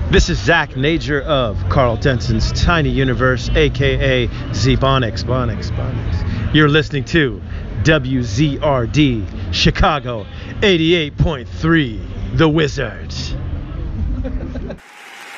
This is Zach Nager of Carl Denson's Tiny Universe, aka Z-Bonix. You're listening to WZRD Chicago 88.3 The Wizard.